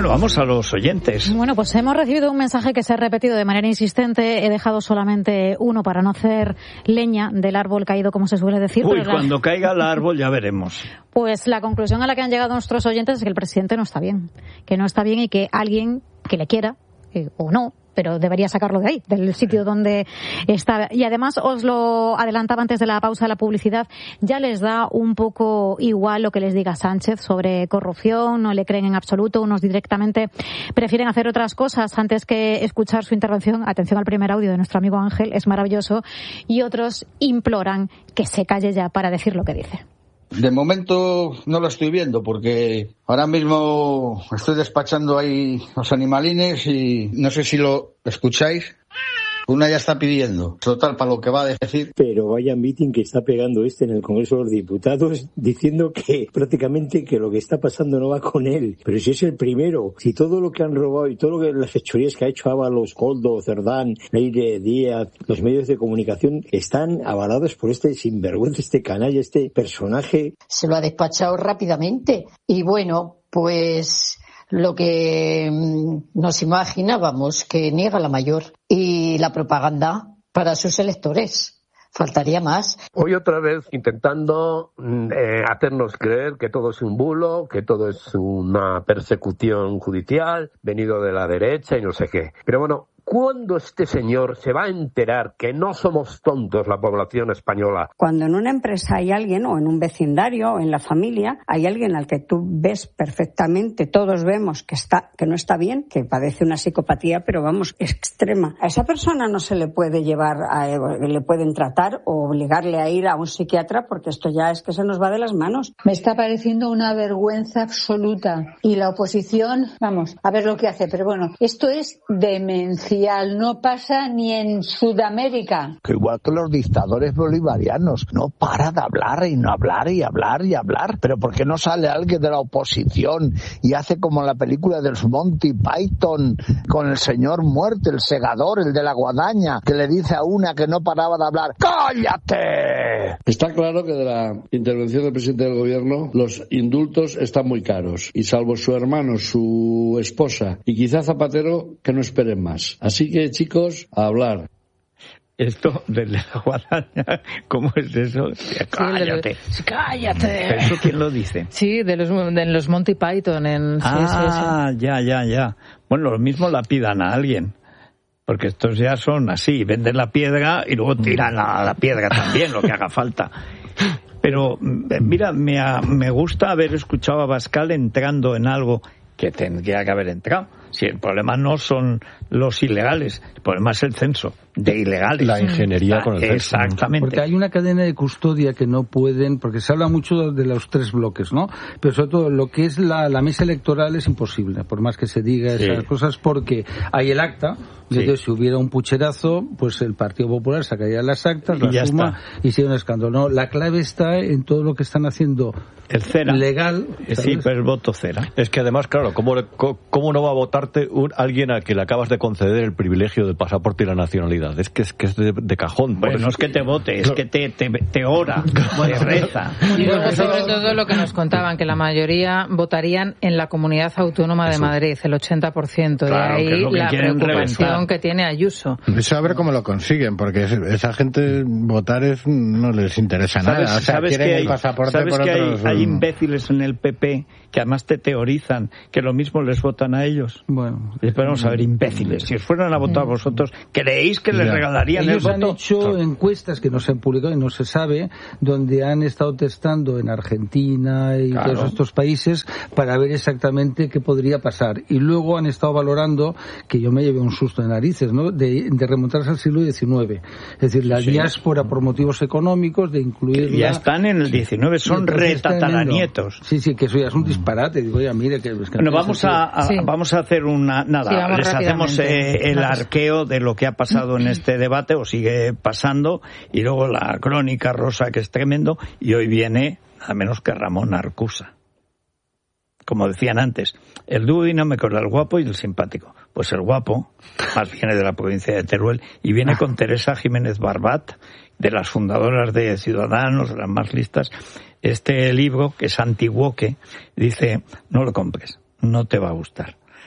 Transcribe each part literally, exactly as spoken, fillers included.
Bueno, vamos a los oyentes. Bueno, pues hemos recibido un mensaje que se ha repetido de manera insistente. He dejado solamente uno para no hacer leña del árbol caído, como se suele decir. Uy, pero la... cuando caiga el árbol ya veremos. Pues la conclusión a la que han llegado nuestros oyentes es que el presidente no está bien. Que no está bien y que alguien que le quiera, eh, o no, pero debería sacarlo de ahí, del sitio donde está. Y además, os lo adelantaba antes de la pausa de la publicidad, ya les da un poco igual lo que les diga Sánchez sobre corrupción, no le creen en absoluto, unos directamente prefieren hacer otras cosas antes que escuchar su intervención. Atención al primer audio de nuestro amigo Ángel, es maravilloso, y otros imploran que se calle ya para decir lo que dice. De momento no lo estoy viendo porque ahora mismo estoy despachando ahí los animalines y no sé si lo escucháis. Una ya está pidiendo, total, para lo que va a decir. Pero vaya meeting que está pegando este en el Congreso de los Diputados, diciendo que prácticamente que lo que está pasando no va con él. Pero si es el primero, si todo lo que han robado y todo lo que las fechorías que ha hecho Ábalos, Koldo, Cerdán, Leire, Díaz, los medios de comunicación están avalados por este sinvergüenza, este canalla, este personaje. Se lo ha despachado rápidamente. Y bueno, pues lo que nos imaginábamos, que niega la mayor, y la propaganda para sus electores. Faltaría más. Hoy otra vez intentando eh, hacernos creer que todo es un bulo, que todo es una persecución judicial, venido de la derecha y no sé qué. Pero bueno, ¿cuándo este señor se va a enterar que no somos tontos la población española? Cuando en una empresa hay alguien, o en un vecindario, o en la familia, hay alguien al que tú ves perfectamente, todos vemos que está, que no está bien, que padece una psicopatía, pero vamos, extrema. A esa persona no se le puede llevar, a, le pueden tratar o obligarle a ir a un psiquiatra, porque esto ya es que se nos va de las manos. Me está pareciendo una vergüenza absoluta. Y la oposición, vamos, a ver lo que hace, pero bueno, esto es demencia. No pasa ni en Sudamérica. Que igual que los dictadores bolivarianos, no para de hablar y no hablar y hablar y hablar. Pero ¿por qué no sale alguien de la oposición y hace como en la película de los Monty Python con el señor muerte, el segador, el de la guadaña, que le dice a una que no paraba de hablar, ¡cállate! Está claro que de la intervención del presidente del gobierno los indultos están muy caros y salvo su hermano, su esposa y quizá Zapatero, que no esperen más. Así que, chicos, a hablar. Esto de la guadaña, ¿cómo es eso? Cállate. Sí, cállate. ¿Eso quién lo dice? Sí, de los, de los Monty Python. En, sí, ah, sí, sí. ya, ya, ya. Bueno, lo mismo la pidan a alguien. Porque estos ya son así, venden la piedra y luego tiran a la piedra también, lo que haga falta. Pero, mira, me, me gusta haber escuchado a Abascal entrando en algo que tendría que haber entrado. Si el problema no son los ilegales, el problema es el censo de ilegales. La ingeniería ah, con el censo. Exactamente. Porque hay una cadena de custodia que no pueden, porque se habla mucho de los tres bloques, ¿no? Pero sobre todo lo que es la, la mesa electoral es imposible, por más que se diga esas sí. cosas, porque hay el acta, sí. Entonces si hubiera un pucherazo, pues el Partido Popular sacaría las actas, y la suma y sería un escándalo. No, la clave está en todo lo que están haciendo el cera. Legal. Sí, pero el voto cera. Es que además, claro, ¿cómo, cómo no va a votarte un, alguien a quien le acabas de conceder el privilegio del pasaporte y la nacionalidad? Es que es, que es de, de cajón. Bueno, no es que te vote, es que te, te, te ora, te reza. Y luego, sobre todo, lo que nos contaban, que la mayoría votarían en la Comunidad Autónoma de Eso. Madrid, el ochenta por ciento. Claro, de ahí que es la preocupación reventar. que tiene Ayuso. Eso a ver cómo lo consiguen, porque esa gente votar es, no les interesa ¿Sabes, nada. O sea, ¿sabes quieren que hay, el pasaporte ¿sabes por que otros... hay, hay imbéciles en el P P que además te teorizan que lo mismo les votan a ellos? Bueno. Después vamos a ver, imbéciles. Si os fueran a votar a vosotros, ¿creéis que les regalarían Ellos el voto? Han hecho claro. encuestas que no se han publicado y no se sabe, donde han estado testando en Argentina y claro. todos estos países para ver exactamente qué podría pasar. Y luego han estado valorando, que yo me llevé un susto de narices, ¿no? De, de remontarse al siglo diecinueve. Es decir, la sí. diáspora por motivos económicos, de incluir... Ya están en el diecinueve, son retataranietos. Sí, sí, que eso ya es un disparate. Digo, ya mire que... Es que bueno, vamos a, a, sí. vamos a hacer una... Nada, sí, les hacemos eh, el arqueo de lo que ha pasado en este debate, o sigue pasando, y luego la crónica rosa, que es tremendo, y hoy viene nada menos que Ramón Arcusa. Como decían antes, el dúo dinámico era el guapo y el simpático. Pues el guapo, más viene de la provincia de Teruel, y viene con Teresa Jiménez Barbat, de las fundadoras de Ciudadanos, de las más listas. Este libro, que es antiguoque, dice, no lo compres, no te va a gustar.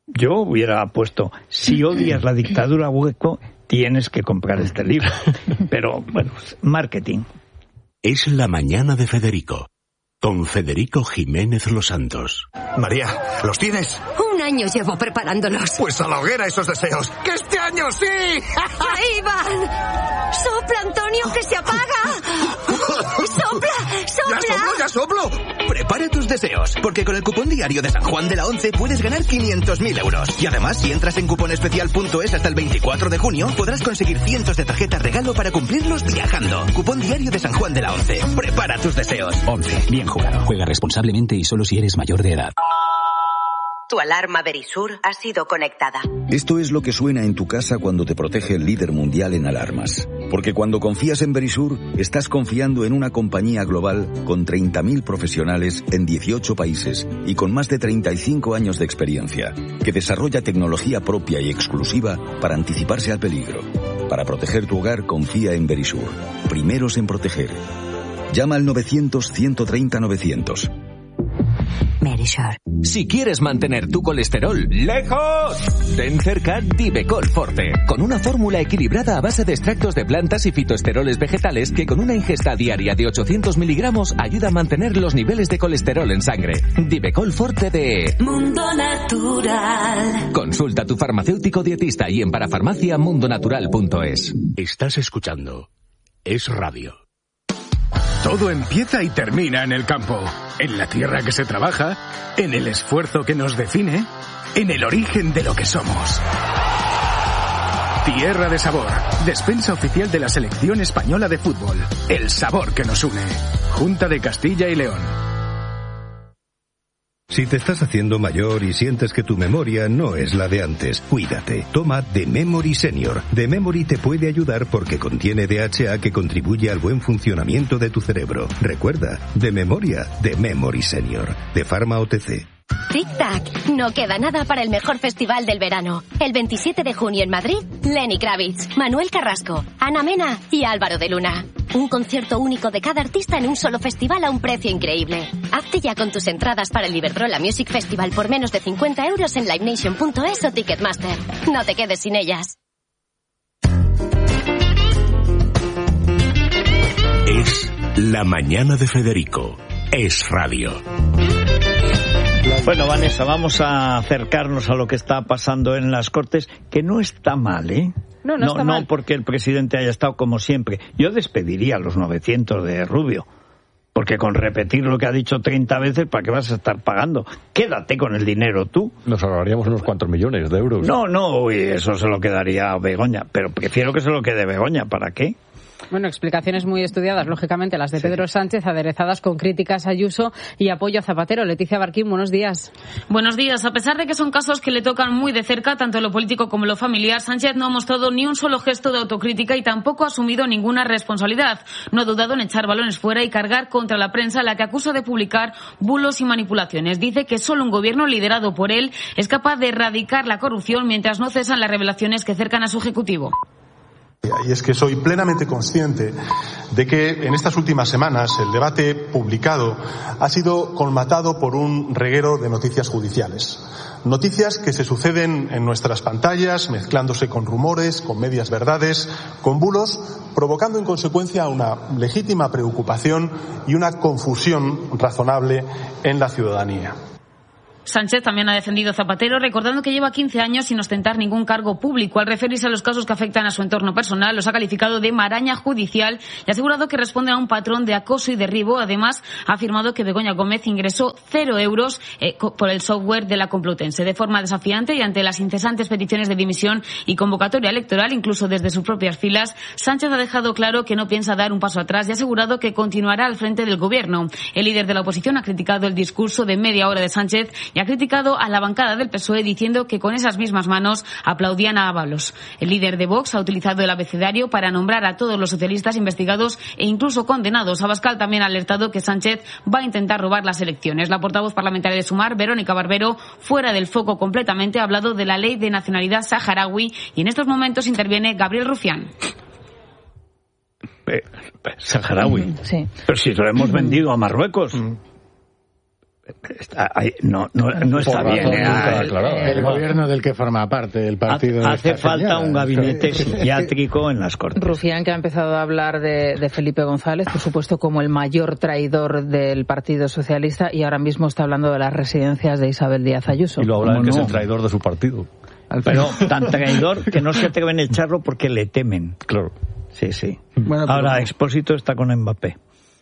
yo hubiera puesto, si odias la dictadura hueco, tienes que comprar este libro. Pero, bueno, marketing. Es la mañana de Federico, con Federico Jiménez Los Santos. María, ¿los tienes? Un año llevo preparándolos. Pues a la hoguera esos deseos. ¡Que este año sí! ¡Ahí van! ¡Sopla, Antonio, que se apaga! ¡Sopla, sopla! ¡Ya soplo, ya soplo! Prepara tus deseos, porque con el cupón diario de San Juan de la Once puedes ganar quinientos mil euros. Y además, si entras en cuponespecial punto es hasta el veinticuatro de junio, podrás conseguir cientos de tarjetas regalo para cumplirlos viajando. Cupón diario de San Juan de la Once. Prepara tus deseos. Once. Bien jugado. Juega responsablemente y solo si eres mayor de edad. Tu alarma Verisur ha sido conectada. Esto es lo que suena en tu casa cuando te protege el líder mundial en alarmas. Porque cuando confías en Verisur, estás confiando en una compañía global con treinta mil profesionales en dieciocho países y con más de treinta y cinco años de experiencia, que desarrolla tecnología propia y exclusiva para anticiparse al peligro. Para proteger tu hogar, confía en Verisur. Primeros en proteger. Llama al novecientos, ciento treinta, novecientos. Verisur. Si quieres mantener tu colesterol lejos, ten cerca Divecol Forte, con una fórmula equilibrada a base de extractos de plantas y fitoesteroles vegetales que con una ingesta diaria de ochocientos miligramos ayuda a mantener los niveles de colesterol en sangre. Divecol Forte de Mundo Natural. Consulta a tu farmacéutico dietista y en parafarmacia mundonatural punto es. Estás escuchando Es Radio. Todo empieza y termina en el campo, en la tierra que se trabaja, en el esfuerzo que nos define, en el origen de lo que somos. Tierra de Sabor, despensa oficial de la selección española de fútbol. El sabor que nos une. Junta de Castilla y León. Si te estás haciendo mayor y sientes que tu memoria no es la de antes, cuídate. Toma The Memory Senior. The Memory te puede ayudar porque contiene D H A que contribuye al buen funcionamiento de tu cerebro. Recuerda, de memoria, The Memory Senior. De Pharma O T C. Tic-tac, no queda nada para el mejor festival del verano. El veintisiete de junio en Madrid, Lenny Kravitz, Manuel Carrasco, Ana Mena y Álvaro de Luna. Un concierto único de cada artista en un solo festival a un precio increíble. Hazte ya con tus entradas para el Iberdrola Music Festival por menos de cincuenta euros en live nation punto es o Ticketmaster. No te quedes sin ellas. Es la mañana de Federico. Es Radio. Bueno, Vanessa, vamos a acercarnos a lo que está pasando en las Cortes, que no está mal, ¿eh? No, no, no está mal. No porque el presidente haya estado como siempre. Yo despediría a los novecientos de Rubio, porque con repetir lo que ha dicho treinta veces, ¿para qué vas a estar pagando? Quédate con el dinero tú. Nos ahorraríamos unos cuantos millones de euros. No, no, uy, eso se lo quedaría a Begoña, pero prefiero que se lo quede Begoña. ¿Para qué? Bueno, explicaciones muy estudiadas, lógicamente, las de sí. Pedro Sánchez, aderezadas con críticas a Ayuso y apoyo a Zapatero. Leticia Barquín, buenos días. Buenos días. A pesar de que son casos que le tocan muy de cerca, tanto lo político como lo familiar, Sánchez no ha mostrado ni un solo gesto de autocrítica y tampoco ha asumido ninguna responsabilidad. No ha dudado en echar balones fuera y cargar contra la prensa, a la que acusa de publicar bulos y manipulaciones. Dice que solo un gobierno liderado por él es capaz de erradicar la corrupción mientras no cesan las revelaciones que cercan a su ejecutivo. Y es que soy plenamente consciente de que en estas últimas semanas el debate publicado ha sido colmatado por un reguero de noticias judiciales. Noticias que se suceden en nuestras pantallas, mezclándose con rumores, con medias verdades, con bulos, provocando en consecuencia una legítima preocupación y una confusión razonable en la ciudadanía. Sánchez también ha defendido a Zapatero, recordando que lleva quince años sin ostentar ningún cargo público. Al referirse a los casos que afectan a su entorno personal, los ha calificado de maraña judicial y ha asegurado que responde a un patrón de acoso y derribo. Además, ha afirmado que Begoña Gómez ingresó cero euros eh, por el software de la Complutense. De forma desafiante y ante las incesantes peticiones de dimisión y convocatoria electoral, incluso desde sus propias filas, Sánchez ha dejado claro que no piensa dar un paso atrás y ha asegurado que continuará al frente del gobierno. El líder de la oposición ha criticado el discurso de media hora de Sánchez y ha criticado a la bancada del P S O E diciendo que con esas mismas manos aplaudían a Ábalos. El líder de Vox ha utilizado el abecedario para nombrar a todos los socialistas investigados e incluso condenados. Abascal también ha alertado que Sánchez va a intentar robar las elecciones. La portavoz parlamentaria de Sumar, Verónica Barbero, fuera del foco completamente, ha hablado de la ley de nacionalidad saharaui y en estos momentos interviene Gabriel Rufián. Eh, saharaui. Sí. Pero si lo hemos vendido a Marruecos. Está, ahí, no, no, no está Por bien. Eh, el, claro. el gobierno del que forma parte el partido. Hace de falta señora. un gabinete psiquiátrico en las Cortes. Rufián, que ha empezado a hablar de, de Felipe González, por supuesto, como el mayor traidor del Partido Socialista, y ahora mismo está hablando de las residencias de Isabel Díaz Ayuso. Y lo habla que no? es el traidor de su partido. Pero tan traidor que no se atreven a echarlo porque le temen. Claro. Sí, sí. Bueno, ahora, pero... Expósito está con Mbappé.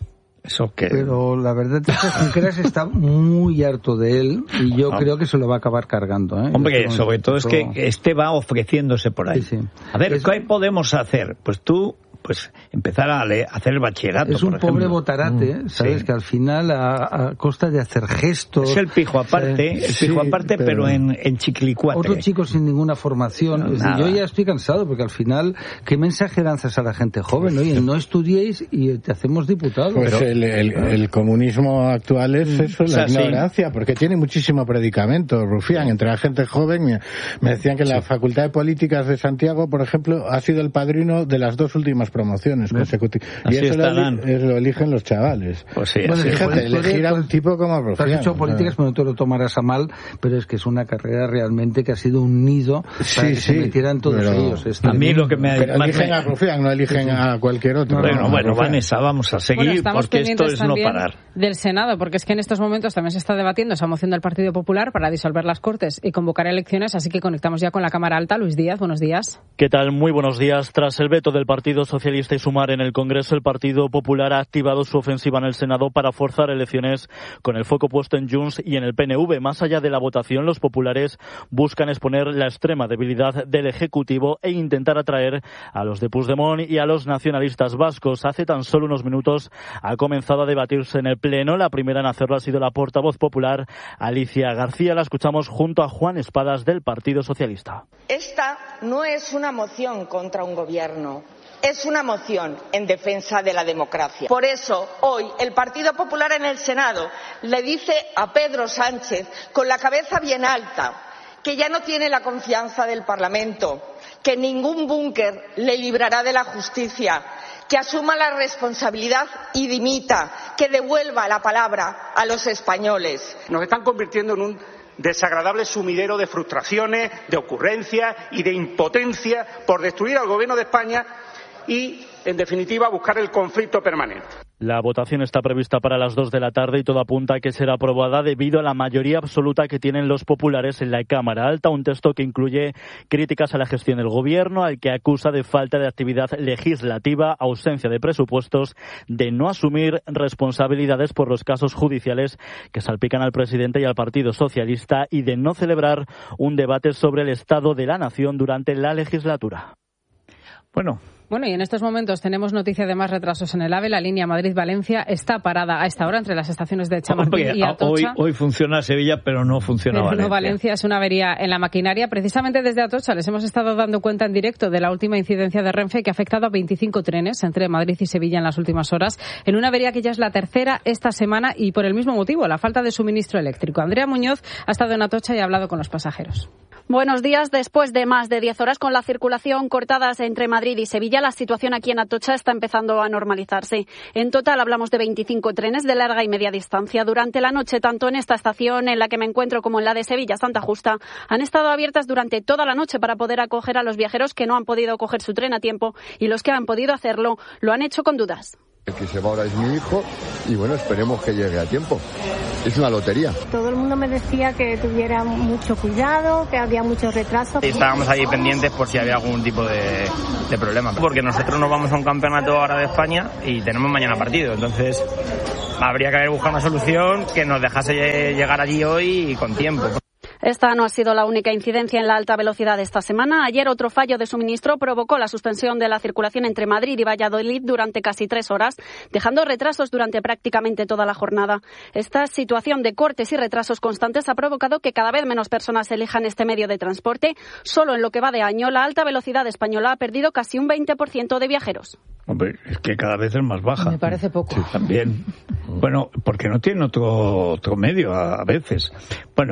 Eso que... Pero la verdad es que Junqueras está muy harto de él y yo ah. creo que se lo va a acabar cargando. ¿eh? Hombre, sobre todo es que este va ofreciéndose por ahí. Sí, sí. A ver, es... ¿qué podemos hacer? Pues tú... pues empezar a, leer, a hacer el bachillerato. Es un por pobre ejemplo. botarate, mm, ¿sabes? Sí. Que al final, a, a costa de hacer gestos... Es el pijo aparte, eh, el pijo sí, aparte pero, pero en, en chiquilicuatre. Otro chico sin ninguna formación. No, es decir, yo ya estoy cansado, porque al final, ¿qué mensaje lanzas a la gente joven? Oye, no estudiéis y te hacemos diputado. Pues pero, el, el, el comunismo actual es eso, la o sea, ignorancia, sí. porque tiene muchísimo predicamento, Rufián, entre la gente joven. Me, me decían que sí. la Facultad de Políticas de Santiago, por ejemplo, ha sido el padrino de las dos últimas promociones consecutivas. Y eso lo, lo eligen los chavales. Pues sí, bueno, fíjate, elegir a un tipo como Rufián. Has hecho políticas, pero no te lo tomarás a mal, pero es que es una carrera realmente que ha sido un nido para sí, que sí, se metieran todos pero, ellos. Este a mí lo que me... Pero eligen me... a Rufián, no eligen sí, sí. a cualquier otro. Bueno, no, bueno, Vanessa, vamos a seguir, bueno, porque esto es no parar. Del Senado, porque es que en estos momentos también se está debatiendo esa moción del Partido Popular para disolver las Cortes y convocar elecciones, así que conectamos ya con la Cámara Alta. Luis Díaz, buenos días. ¿Qué tal? Muy buenos días. Tras el veto del Partido Socialista y Sumar en el Congreso, el Partido Popular ha activado su ofensiva en el Senado para forzar elecciones con el foco puesto en Junts y en el P N V. Más allá de la votación, los populares buscan exponer la extrema debilidad del Ejecutivo e intentar atraer a los de Puigdemont y a los nacionalistas vascos. Hace tan solo unos minutos ha comenzado a debatirse en el Pleno. La primera en hacerlo ha sido la portavoz popular Alicia García. La escuchamos junto a Juan Espadas del Partido Socialista. Esta no es una moción contra un gobierno. Es una moción en defensa de la democracia. Por eso, hoy, el Partido Popular en el Senado le dice a Pedro Sánchez, con la cabeza bien alta, que ya no tiene la confianza del Parlamento, que ningún búnker le librará de la justicia, que asuma la responsabilidad y dimita, que devuelva la palabra a los españoles. Nos están convirtiendo en un desagradable sumidero de frustraciones, de ocurrencias y de impotencia por destruir al Gobierno de España y, en definitiva, buscar el conflicto permanente. La votación está prevista para las dos de la tarde y todo apunta a que será aprobada debido a la mayoría absoluta que tienen los populares en la Cámara Alta. Un texto que incluye críticas a la gestión del Gobierno, al que acusa de falta de actividad legislativa, ausencia de presupuestos, de no asumir responsabilidades por los casos judiciales que salpican al presidente y al Partido Socialista y de no celebrar un debate sobre el estado de la nación durante la legislatura. Bueno. Bueno, y en estos momentos tenemos noticia de más retrasos en el AVE. La línea Madrid-Valencia está parada a esta hora entre las estaciones de Chamartín Oye, y Atocha. Hoy, hoy funciona Sevilla, pero no funciona pero Valencia. No, Valencia es una avería en la maquinaria. Precisamente desde Atocha les hemos estado dando cuenta en directo de la última incidencia de Renfe que ha afectado a veinticinco trenes entre Madrid y Sevilla en las últimas horas, en una avería que ya es la tercera esta semana y por el mismo motivo, la falta de suministro eléctrico. Andrea Muñoz ha estado en Atocha y ha hablado con los pasajeros. Buenos días. Después de más de diez horas con la circulación cortadas entre Madrid y Sevilla, la situación aquí en Atocha está empezando a normalizarse. En total hablamos de veinticinco trenes de larga y media distancia. Durante la noche, tanto en esta estación en la que me encuentro como en la de Sevilla, Santa Justa, han estado abiertas durante toda la noche para poder acoger a los viajeros que no han podido coger su tren a tiempo y los que han podido hacerlo lo han hecho con dudas. El que se va ahora es mi hijo y bueno, esperemos que llegue a tiempo. Es una lotería. Todo el mundo me decía que tuviera mucho cuidado, que había muchos retrasos. Estábamos ahí pendientes por si había algún tipo de, de problema. Porque nosotros nos vamos a un campeonato ahora de España y tenemos mañana partido. Entonces habría que haber buscado una solución que nos dejase llegar allí hoy y con tiempo. Esta no ha sido la única incidencia en la alta velocidad esta semana. Ayer otro fallo de suministro provocó la suspensión de la circulación entre Madrid y Valladolid durante casi tres horas, dejando retrasos durante prácticamente toda la jornada. Esta situación de cortes y retrasos constantes ha provocado que cada vez menos personas elijan este medio de transporte. Solo en lo que va de año, la alta velocidad española ha perdido casi un veinte por ciento de viajeros. Hombre, es que cada vez es más baja. Me parece poco. Sí, también. Bueno, porque no tiene otro, otro medio a, a veces. Bueno,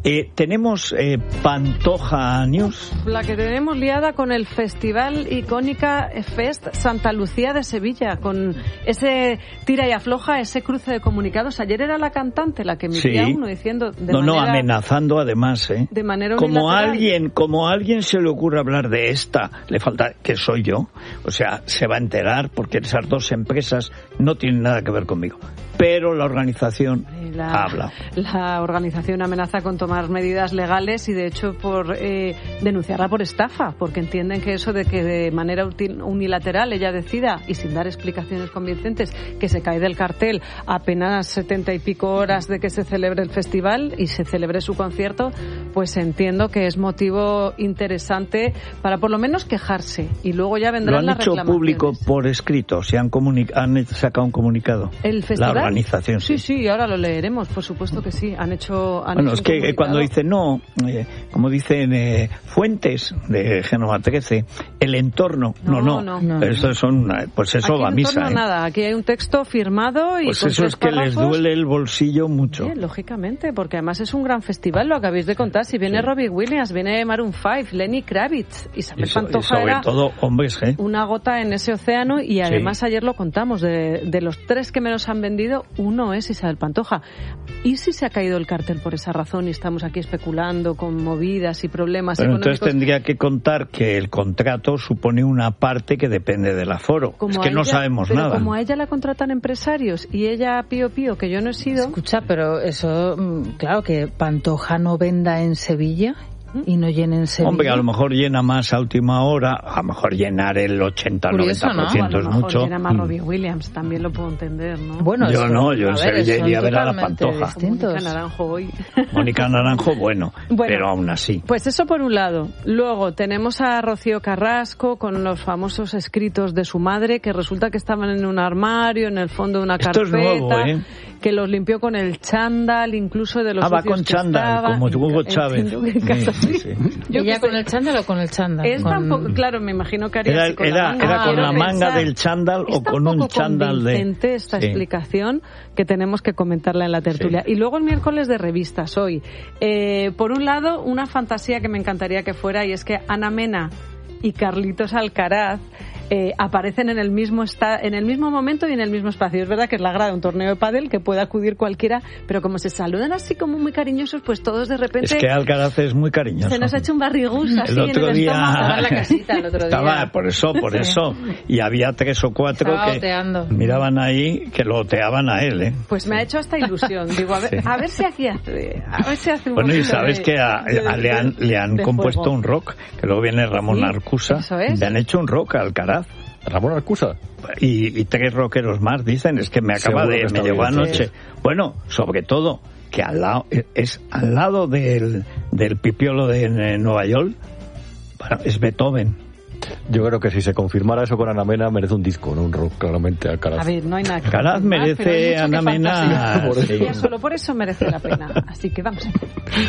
Eh, tenemos eh, Pantoja News. La que tenemos liada con el Festival Icónica Fest Santa Lucía de Sevilla, con ese tira y afloja, ese cruce de comunicados. Ayer era la cantante la que emitía sí. uno diciendo de no, manera... No, amenazando además, ¿eh? De manera como unilateral. alguien, como a alguien se le ocurre hablar de esta, le falta que soy yo. O sea, se va a enterar porque esas dos empresas no tienen nada que ver conmigo. Pero la organización la, habla. La organización amenaza con tomar medidas legales y de hecho por eh, denunciarla por estafa, porque entienden que eso de que de manera unilateral ella decida y sin dar explicaciones convincentes que se cae del cartel apenas setenta y pico horas de que se celebre el festival y se celebre su concierto, pues entiendo que es motivo interesante para por lo menos quejarse y luego ya vendrán las reclamaciones. ¿Lo han hecho público por escrito? ¿Se han, comunica- han sacado un comunicado? ¿El festival? La organización, sí. Sí, sí, ahora lo leeremos, por supuesto que sí. Han hecho han Bueno, hecho es que cuando dicen no, eh, como dicen eh, fuentes de Génova trece, el entorno, no, no, no. no, no eso son, pues eso aquí va a misa. No, ¿eh? nada, aquí hay un texto firmado y pues con eso es que párrafos. Les duele el bolsillo mucho. Sí, lógicamente, porque además es un gran festival, lo acabéis de contar. Si viene sí. Robbie Williams, viene Maroon cinco, Lenny Kravitz, Isabel Eso, Pantoja y sobre era todo hombres, ¿eh? una gota en ese océano y además sí. ayer lo contamos, de, de los tres que menos han vendido, uno es Isabel Pantoja. ¿Y si se ha caído el cartel por esa razón y estamos aquí especulando con movidas y problemas Pero económicos? Entonces tendría que contar que el contrato supone una parte que depende del aforo. Como es que no ella, sabemos pero nada. Como a ella la contratan empresarios y ella pío pío, que yo no he sido... Escucha, pero eso, claro, que Pantoja no venda en Sevilla... y no llenen Sevilla. Hombre, a lo mejor llena más a última hora, a lo mejor llenar el ochenta a noventa por ciento ¿no? es mucho. Llena más Robbie Williams, también lo puedo entender, ¿no? Bueno, yo eso, no, yo en Sevilla iría a ver a la Pantoja. Mónica Naranjo hoy. Mónica Naranjo, bueno, bueno, pero aún así. Pues eso por un lado. Luego tenemos a Rocío Carrasco con los famosos escritos de su madre, que resulta que estaban en un armario, en el fondo de una Esto carpeta. Es nuevo, ¿eh? Que los limpió con el chándal, incluso de los ah, va con chándal, como Hugo Chávez. Sí, sí. ¿Ella con el chándal o con el chándal? Es con... tampoco, claro, me imagino que haría era, así con era, la manga. Era con ah, la manga pensar. del chándal o con un chándal de... Está esta sí. explicación que tenemos que comentarla en la tertulia. Sí. Y luego el miércoles de revistas hoy. Eh, por un lado, una fantasía que me encantaría que fuera, y es que Ana Mena y Carlitos Alcaraz Eh, aparecen en el mismo esta, en el mismo momento y en el mismo espacio. Es verdad que es la grada de un torneo de pádel que puede acudir cualquiera, pero como se saludan así como muy cariñosos, pues todos de repente... Es que Alcaraz es muy cariñoso. Se nos ha hecho un barrigús así el otro en el día... estómago. Estaba en la casita el otro día. Estaba, por eso, por eso. Y había tres o cuatro Estaba que oteando. miraban ahí, que lo oteaban a él, ¿eh? Pues me ha hecho hasta ilusión. Digo, a ver, sí. a ver si aquí hace... A ver si hace un bueno, y sabes de, que a, de, a, le han, le han compuesto juego. un rock, que luego viene Ramón sí, Arcusa. Eso es. Le han hecho un rock a Alcaraz. Ramón Arcusa. Y, y tres rockeros más, dicen, es que me acaba de, me llegó anoche. Sí. Bueno, sobre todo, que al lado, es al lado del, del pipiolo de Nueva York, bueno, es Beethoven. Yo creo que si se confirmara eso con Ana Mena, merece un disco, no un rock, claramente, Alcaraz. A ver, no hay nada que Alcaraz merece a Ana Mena. Sí. Ya solo por eso merece la pena. Así que vamos a ver.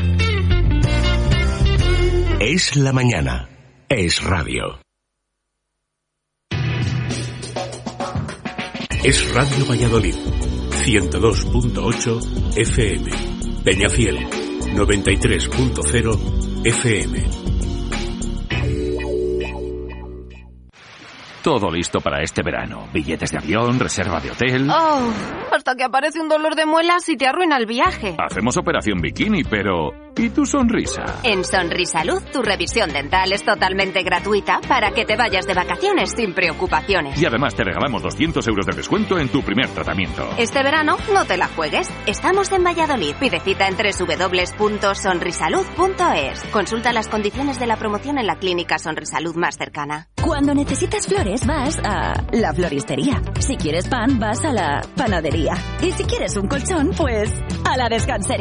Es la mañana. Es radio. Es Radio Valladolid, ciento dos punto ocho F M. Peñafiel, noventa y tres punto cero F M. Todo listo para este verano. Billetes de avión, reserva de hotel... Oh, hasta que aparece un dolor de muelas y te arruina el viaje. Hacemos operación bikini, pero... ¿y tu sonrisa? En Sonrisalud, tu revisión dental es totalmente gratuita para que te vayas de vacaciones sin preocupaciones. Y además te regalamos doscientos euros de descuento en tu primer tratamiento. Este verano no te la juegues. Estamos en Valladolid. Pide cita en doble u doble u doble u punto sonrisalud punto es. Consulta las condiciones de la promoción en la clínica Sonrisalud más cercana. Cuando necesitas flores, vas a la floristería. Si quieres pan, vas a la panadería. Y si quieres un colchón, pues a la descansería.